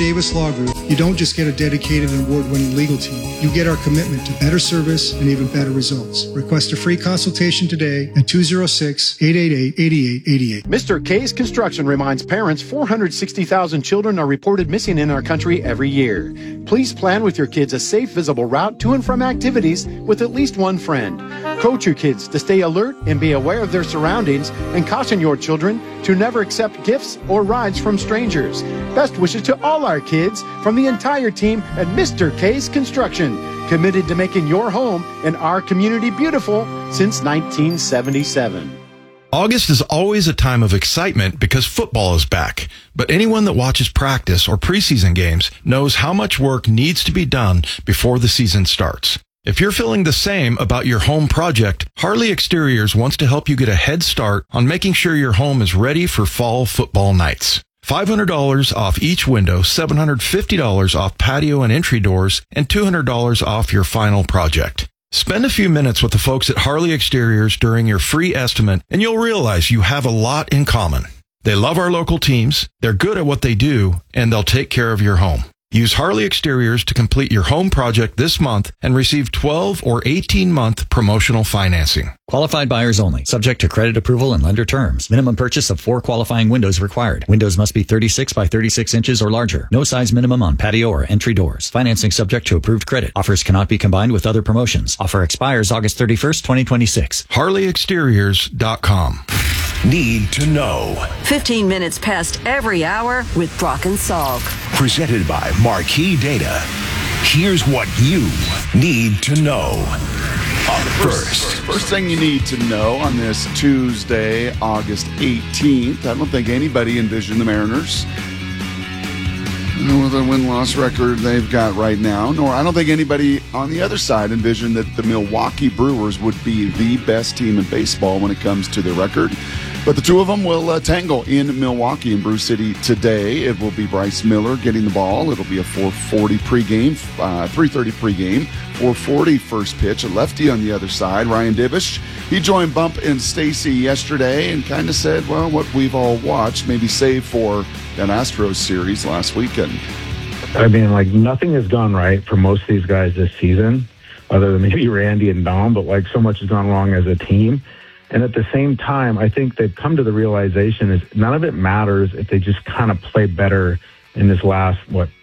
Davis Law Group, you don't just get a dedicated and award-winning legal team. You get our commitment to better service and even better results. Request a free consultation today at 206-888-8888. Mr. K's Construction reminds parents 460,000 children are reported missing in our country every year. Please plan with your kids a safe, visible route to and from activities with at least one friend. Coach your kids to stay alert and be aware of their surroundings, and caution your children to never accept gifts or rides from strangers. Best wishes to all our kids from the entire team at Mr. K's Construction, committed to making your home and our community beautiful since 1977. August is always a time of excitement because football is back. But anyone that watches practice or preseason games knows how much work needs to be done before the season starts. If you're feeling the same about your home project, Harley Exteriors wants to help you get a head start on making sure your home is ready for fall football nights. $500 off each window, $750 off patio and entry doors, and $200 off your final project. Spend a few minutes with the folks at Harley Exteriors during your free estimate, and you'll realize you have a lot in common. They love our local teams, they're good at what they do, and they'll take care of your home. Use Harley Exteriors to complete your home project this month and receive 12 or 18-month promotional financing. Qualified buyers only. Subject to credit approval and lender terms. Minimum purchase of 4 qualifying windows required. Windows must be 36 by 36 inches or larger. No size minimum on patio or entry doors. Financing subject to approved credit. Offers cannot be combined with other promotions. Offer expires August 31st, 2026. HarleyExteriors.com. Need to know. 15 minutes past every hour with Brock and Salk. Presented by Marquee Data. Here's what you need to know. First thing you need to know on this Tuesday, August 18th, I don't think anybody envisioned the Mariners with the win-loss record they've got right now, nor I don't think anybody on the other side envisioned that the Milwaukee Brewers would be the best team in baseball when it comes to their record. But the two of them will tangle in Milwaukee, in Brew City today. It will be Bryce Miller getting the ball. It'll be a 4:40 pregame, 3:30 pregame, 4:40 first pitch. A lefty on the other side, Ryan Divish. He joined Bump and Stacy yesterday and kind of said, well, what we've all watched, maybe save for that Astros series last weekend. I mean, like, nothing has gone right for most of these guys this season, other than maybe Randy and Dom, but like so much has gone wrong as a team. And at the same time, I think they've come to the realization is none of it matters if they just kind of play better in this last,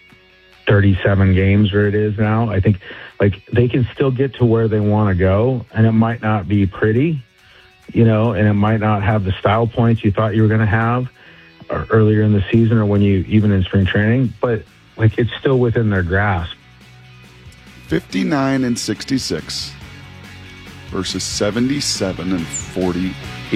37 games where it is now. I think like they can still get to where they want to go, and it might not be pretty, and it might not have the style points you thought you were going to have earlier in the season or when you even in spring training, but like it's still within their grasp. 59-66 versus 77-48.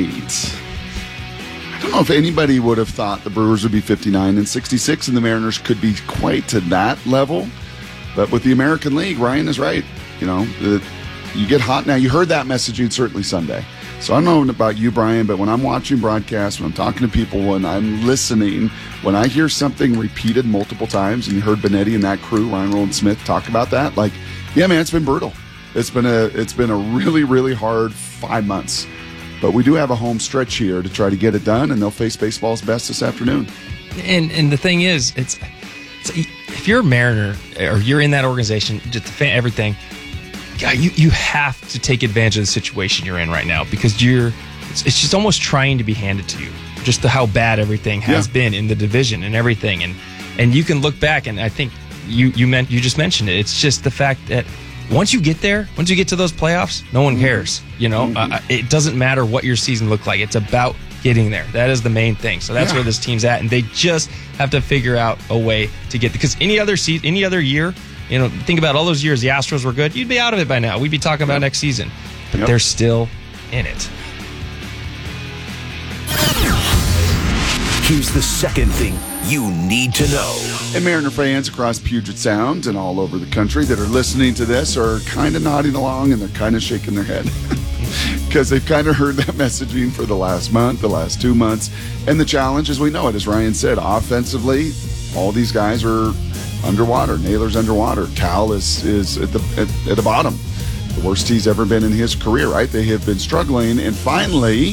I don't know if anybody would have thought the Brewers would be 59-66 and the Mariners could be quite to that level. But with the American League, Ryan is right. You get hot now. You heard that messaging certainly Sunday. So I don't know about you, Brian, but when I'm watching broadcasts, when I'm talking to people, when I'm listening, when I hear something repeated multiple times, and you heard Benetti and that crew, Ryan Roland Smith, talk about that, like, yeah, man, it's been brutal. It's been a really, really hard 5 months. But we do have a home stretch here to try to get it done, and they'll face baseball's best this afternoon. And the thing is, it's if you're a Mariner or you're in that organization, just the fan, everything, you have to take advantage of the situation you're in right now because it's just almost trying to be handed to you. Just how bad everything has been in the division and everything, and you can look back, and I think you just mentioned it. It's just the fact that once you get there, once you get to those playoffs, no one cares. It doesn't matter what your season looked like. It's about getting there. That is the main thing. So that's where this team's at, and they just have to figure out a way to get there. Because any other year, think about all those years the Astros were good. You'd be out of it by now. We'd be talking about next season, but they're still in it. Here's the second thing you need to know. And Mariner fans across Puget Sound and all over the country that are listening to this are kind of nodding along and they're kind of shaking their head because they've kind of heard that messaging for the last month, the last 2 months. And the challenge, as we know it, as Ryan said, offensively, all these guys are underwater. Naylor's underwater. Cal is at the bottom. The worst he's ever been in his career, right? They have been struggling. And finally,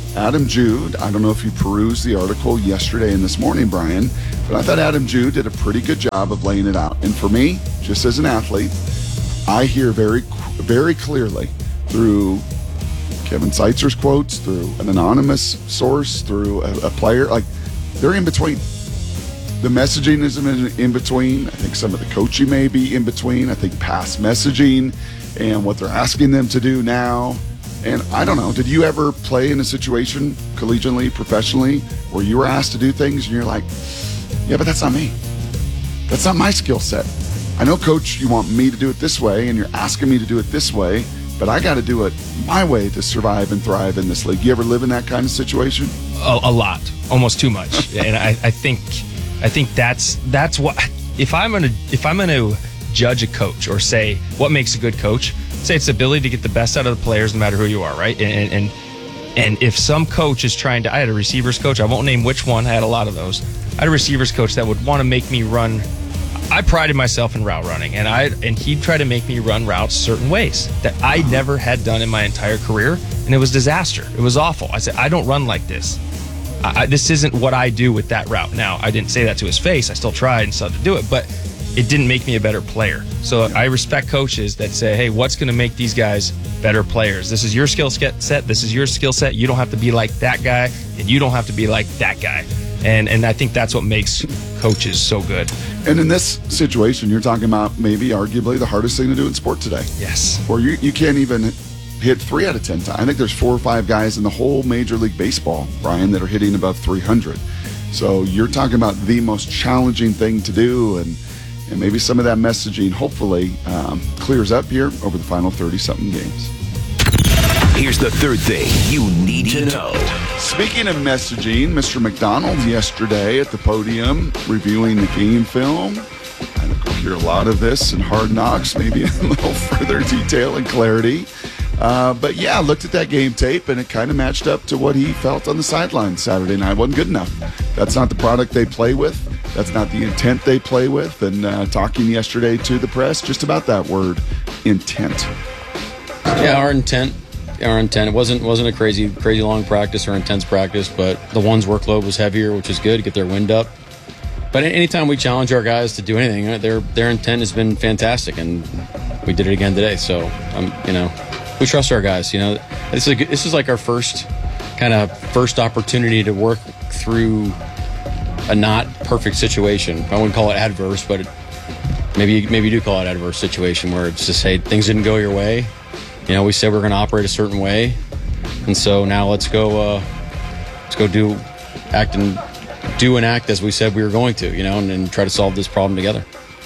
Adam Jude, I don't know if you perused the article yesterday and this morning, Brian, but I thought Adam Jude did a pretty good job of laying it out. And for me, just as an athlete, I hear very, very clearly through Kevin Seitzer's quotes, through an anonymous source, through a player, like they're in between. The messaging is in between. I think some of the coaching may be in between. I think past messaging and what they're asking them to do now. And I don't know, did you ever play in a situation collegiately, professionally, where you were asked to do things and you're like, yeah, but that's not me. That's not my skill set. I know, coach, you want me to do it this way and you're asking me to do it this way, but I got to do it my way to survive and thrive in this league. You ever live in that kind of situation? A lot, almost too much. And I think that's what, if I'm gonna judge a coach or say what makes a good coach, say it's the ability to get the best out of the players no matter who you are, right? And if some coach is trying to, I had a receivers coach, I won't name which one, I had a lot of those. I had a receivers coach that would want to make me run. I prided myself in route running, and he'd try to make me run routes certain ways that I never had done in my entire career, and it was disaster. It was awful. I said, I don't run like this. This isn't what I do with that route. Now, I didn't say that to his face. I still tried and started to do it, but it didn't make me a better player. So I respect coaches that say, hey, what's going to make these guys better players? This is your skill set. This is your skill set. You don't have to be like that guy, and you don't have to be like that guy. And I think that's what makes coaches so good. And in this situation, you're talking about maybe arguably the hardest thing to do in sport today. Yes. Where you can't even hit 3 out of 10 times. I think there's 4 or 5 guys in the whole Major League Baseball, Brian, that are hitting above 300. So you're talking about the most challenging thing to do, and maybe some of that messaging hopefully clears up here over the final 30-something games. Here's the third thing you need to know. Speaking of messaging, Mr. McDonald yesterday at the podium reviewing the game film. I think we'll hear a lot of this in Hard Knocks, maybe in a little further detail and clarity. But yeah, I looked at that game tape, and it kind of matched up to what he felt on the sideline Saturday night. Wasn't good enough. That's not the product they play with. That's not the intent they play with. And talking yesterday to the press just about that word, intent. Yeah, our intent. It wasn't a crazy long practice or intense practice, but the one's workload was heavier, which is good to get their wind up. But anytime we challenge our guys to do anything, their intent has been fantastic, and we did it again today. So we trust our guys. This is like our first opportunity to work through a not perfect situation. I wouldn't call it adverse, but maybe you do call it adverse situation where it's just, hey, things didn't go your way. We said we're going to operate a certain way, and so now let's go do and act as we said we were going to, and try to solve this problem together.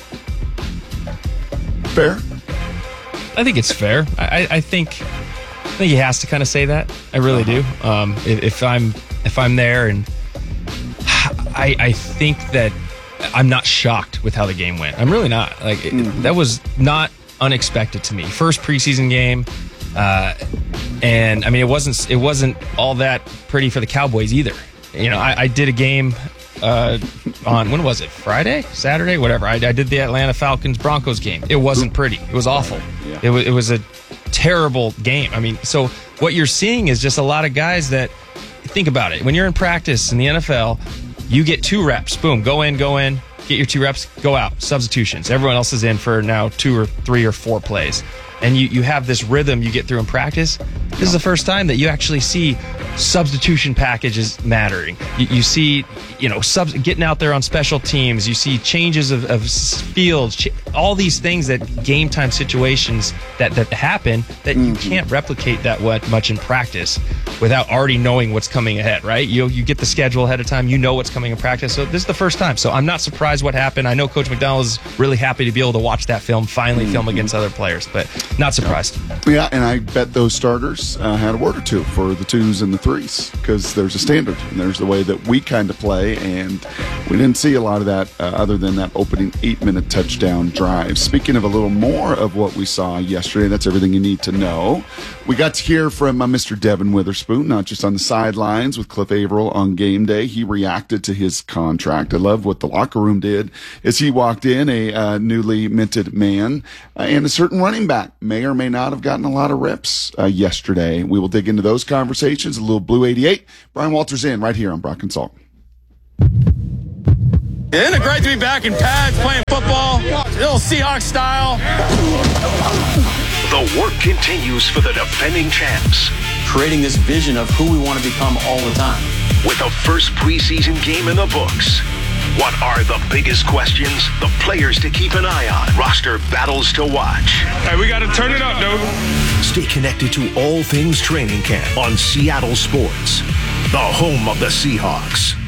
Fair. I think it's fair. I think he has to kind of say that. I really do. If I'm there, and I think that I'm not shocked with how the game went. I'm really not. That was not unexpected to me. First preseason game, and I mean it wasn't all that pretty for the Cowboys either. I did a game on, when was it? Friday? Saturday? Whatever. I did the Atlanta Falcons Broncos game. It wasn't pretty. It was awful. Yeah. It was a terrible game. I mean, so what you're seeing is just a lot of guys that, think about it. When you're in practice in the NFL, you get 2 reps. Boom. Go in. Get your 2 reps. Go out. Substitutions. Everyone else is in for now 2 or 3 or 4 plays. And you have this rhythm you get through in practice. This is the first time that you actually see substitution packages mattering. You see, getting out there on special teams. You see changes of fields, all these things that game time situations that happen that you can't replicate that much in practice without already knowing what's coming ahead, right? You get the schedule ahead of time. You know what's coming in practice. So this is the first time. So I'm not surprised what happened. I know Coach McDonald is really happy to be able to watch that film, finally film against other players, but not surprised. Yeah, and I bet those starters had a word or two for the 2s and the 3s, because there's a standard and there's the way that we kind of play, and we didn't see a lot of that other than that opening 8-minute touchdown drive. Speaking of a little more of what we saw yesterday, that's everything you need to know. We got to hear from Mr. Devin Witherspoon, not just on the sidelines with Cliff Averill on game day. He reacted to his contract. I love what the locker room did as he walked in, a newly minted man, and a certain running back may or may not have gotten a lot of reps yesterday. We will dig into those conversations. A little Blue 88. Brian Walters in right here on Brock and Salk. Isn't it great to be back in pads playing football? Little Seahawks style. The work continues for the defending champs. Creating this vision of who we want to become all the time. With the first preseason game in the books. What are the biggest questions? The players to keep an eye on. Roster battles to watch. Hey, we got to turn it up, dude. Stay connected to all things training camp on Seattle Sports, the home of the Seahawks.